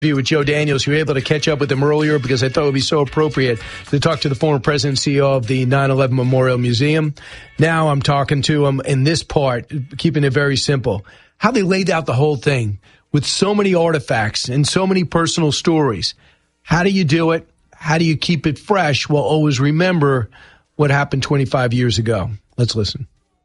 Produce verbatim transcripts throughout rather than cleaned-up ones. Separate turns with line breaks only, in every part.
With Joe Daniels. You were able to catch up with him earlier because I thought it would be so appropriate to talk to the former president and C E O of the nine eleven Memorial Museum. Now I'm talking to him in this part, keeping it very simple, how they laid out the whole thing with so many artifacts and so many personal stories. How do you do it? How do you keep it fresh while always remember what happened twenty-five years ago? Let's listen.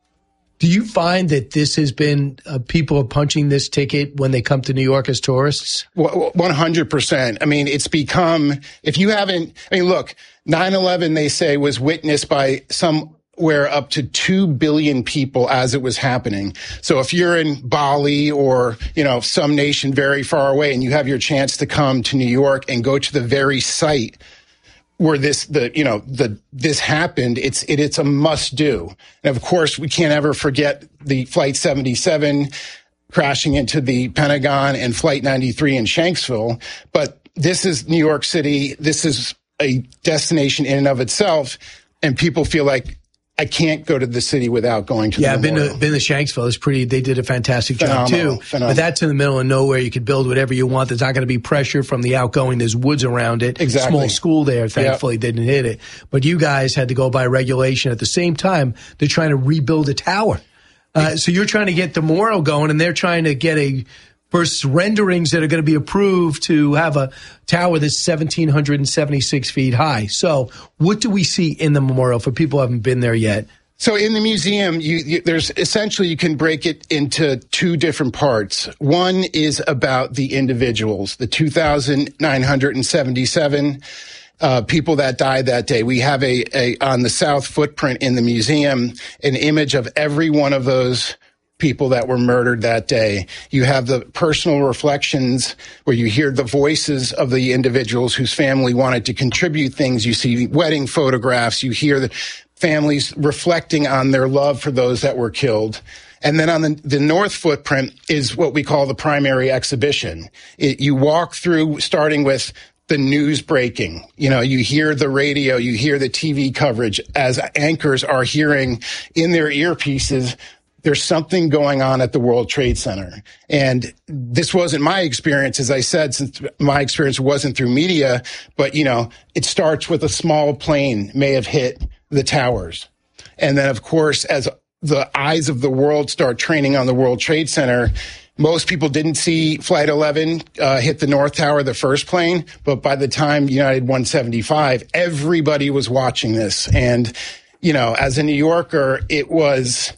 Do you find that this has been uh, people are punching this ticket when they come to New York as tourists?
one hundred percent. I mean, it's become, if you haven't, I mean, look, nine eleven, they say, was witnessed by somewhere up to two billion people as it was happening. So if you're in Bali or, you know, some nation very far away and you have your chance to come to New York and go to the very site where this, the, you know, the, this happened, it's, it, it's a must do. And of course, we can't ever forget the Flight seventy-seven crashing into the Pentagon and Flight ninety-three in Shanksville. But this is New York City. This is a destination in and of itself. And people feel like, I can't go to the city without going to
yeah,
the memorial.
Yeah, I've been to, been to Shanksville. It's pretty, they did a fantastic
phenomenal,
job too.
Phenomenal.
But that's in the middle of nowhere. You can build whatever you want. There's not going to be pressure from the outgoing. There's woods around it.
Exactly.
Small school there, thankfully, yep. Didn't hit it. But you guys had to go by regulation. At the same time, they're trying to rebuild a tower. Uh, so you're trying to get the memorial going, and they're trying to get a first renderings that are going to be approved to have a tower that's one thousand seven hundred seventy-six feet high. So what do we see in the memorial for people who haven't been there yet?
So in the museum, you, you, there's essentially, you can break it into two different parts. One is about the individuals, the two thousand nine hundred seventy-seven uh, people that died that day. We have a, a, on the south footprint in the museum, an image of every one of those people that were murdered that day. You have the personal reflections where you hear the voices of the individuals whose family wanted to contribute things. You see wedding photographs. You hear the families reflecting on their love for those that were killed. And then on the, the north footprint is what we call the primary exhibition. It, you walk through starting with the news breaking. You know, you hear the radio, you hear the T V coverage as anchors are hearing in their earpieces, there's something going on at the World Trade Center. And this wasn't my experience, as I said, since my experience wasn't through media, but, you know, it starts with a small plane may have hit the towers. And then, of course, as the eyes of the world start training on the World Trade Center, most people didn't see Flight eleven uh, hit the North Tower, the first plane, but by the time United one seventy-five, everybody was watching this. And, you know, as a New Yorker, it was...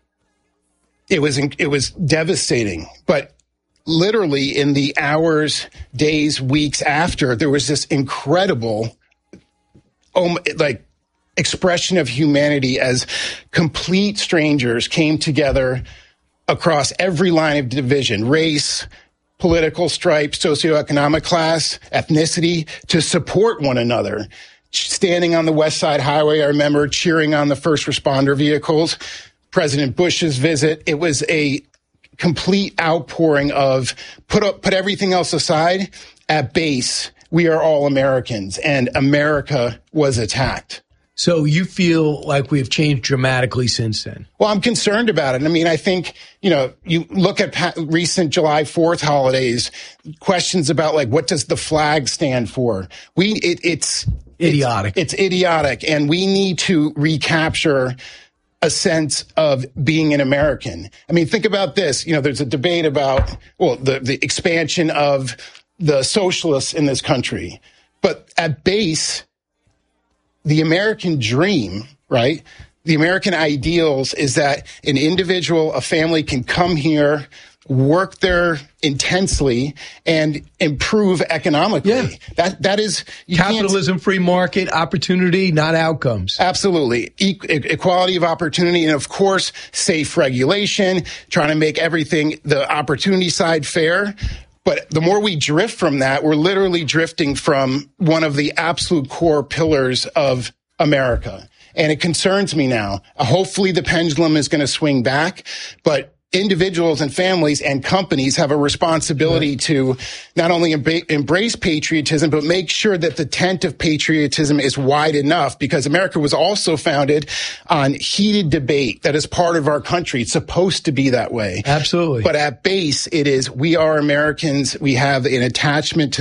It was it was devastating, but literally in the hours, days, weeks after, there was this incredible, um, like, expression of humanity as complete strangers came together across every line of division, race, political stripe, socioeconomic class, ethnicity, to support one another. Standing on the West Side Highway, I remember cheering on the first responder vehicles. President Bush's visit, it was a complete outpouring of put up, put everything else aside. At base, we are all Americans, and America was attacked.
So you feel like we've changed dramatically since then?
Well, I'm concerned about it. I mean, I think, you know, you look at pa- recent July fourth holidays, questions about, like, what does the flag stand for? We, it, it's
idiotic.
It's, it's idiotic, and we need to recapture a sense of being an American. I mean, think about this. You know, there's a debate about, well, the, the expansion of the socialists in this country. But at base, the American dream, right? The American ideals is that an individual, a family can come here, work there intensely, and improve economically.
Yeah.
That that is
you capitalism, free market, opportunity, not outcomes.
Absolutely, e- equality of opportunity, and of course, safe regulation. Trying to make everything the opportunity side fair. But the more we drift from that, we're literally drifting from one of the absolute core pillars of America, and it concerns me now. Uh, hopefully, the pendulum is going to swing back, but individuals and families and companies have a responsibility right. to not only emba- embrace patriotism, but make sure that the tent of patriotism is wide enough, because America was also founded on heated debate. That is part of our country. It's supposed to be that way.
Absolutely.
But at base, it is, we are Americans. We have an attachment to